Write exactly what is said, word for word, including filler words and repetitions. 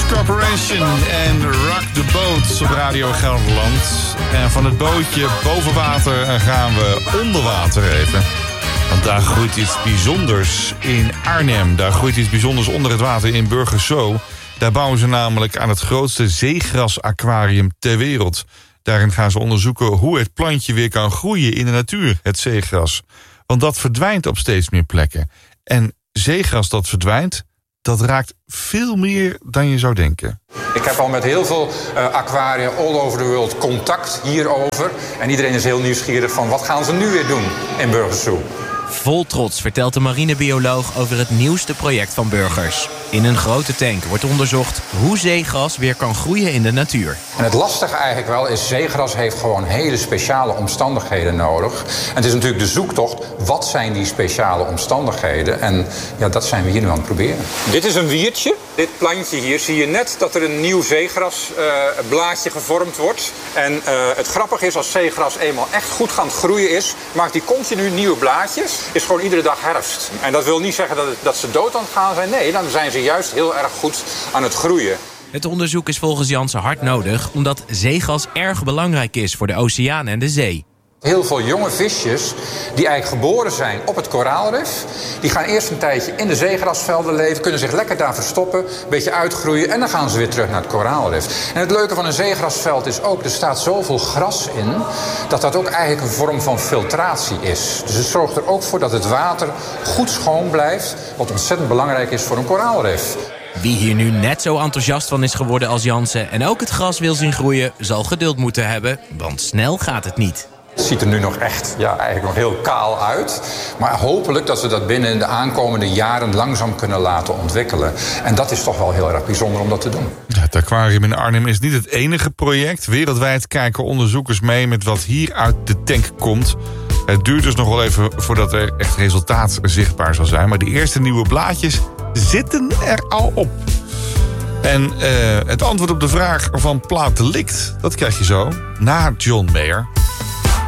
Corporation en Rock the Boat op Radio Gelderland. En van het bootje boven water gaan we onder water even. Want daar groeit iets bijzonders in Arnhem. Daar groeit iets bijzonders onder het water in Burgerso. Daar bouwen ze namelijk aan het grootste zeegrasaquarium ter wereld. Daarin gaan ze onderzoeken hoe het plantje weer kan groeien in de natuur, het zeegras. Want dat verdwijnt op steeds meer plekken. En zeegras dat verdwijnt, dat raakt veel meer dan je zou denken. Ik heb al met heel veel uh, aquaria all over the world contact hierover. En iedereen is heel nieuwsgierig van wat gaan ze nu weer doen in Burgerso. Vol trots vertelt de marinebioloog over het nieuwste project van Burgers. In een grote tank wordt onderzocht hoe zeegras weer kan groeien in de natuur. En het lastige eigenlijk wel is, zeegras heeft gewoon hele speciale omstandigheden nodig. En het is natuurlijk de zoektocht, wat zijn die speciale omstandigheden? En ja, dat zijn we hier nu aan het proberen. Dit is een wiertje. Dit plantje hier zie je net dat er een nieuw zeegrasblaadje uh, gevormd wordt. En uh, het grappige is, als zeegras eenmaal echt goed gaan groeien is, maakt die continu nieuwe blaadjes. Is gewoon iedere dag herfst. En dat wil niet zeggen dat, het, dat ze dood aan het gaan zijn. Nee, dan zijn ze juist heel erg goed aan het groeien. Het onderzoek is volgens Jansen hard nodig, omdat zeegas erg belangrijk is voor de oceaan en de zee. Heel veel jonge visjes die eigenlijk geboren zijn op het koraalrif, die gaan eerst een tijdje in de zeegrasvelden leven, kunnen zich lekker daar verstoppen, een beetje uitgroeien en dan gaan ze weer terug naar het koraalrif. En het leuke van een zeegrasveld is ook, er staat zoveel gras in, dat dat ook eigenlijk een vorm van filtratie is. Dus het zorgt er ook voor dat het water goed schoon blijft, wat ontzettend belangrijk is voor een koraalrif. Wie hier nu net zo enthousiast van is geworden als Jansen en ook het gras wil zien groeien, zal geduld moeten hebben, want snel gaat het niet. Het ziet er nu nog echt, ja, eigenlijk nog heel kaal uit. Maar hopelijk dat we dat binnen de aankomende jaren langzaam kunnen laten ontwikkelen. En dat is toch wel heel erg bijzonder om dat te doen. Ja, het aquarium in Arnhem is niet het enige project. Wereldwijd kijken onderzoekers mee met wat hier uit de tank komt. Het duurt dus nog wel even voordat er echt resultaat zichtbaar zal zijn. Maar de eerste nieuwe blaadjes zitten er al op. En uh, het antwoord op de vraag van Plaat Delict, dat krijg je zo na John Mayer.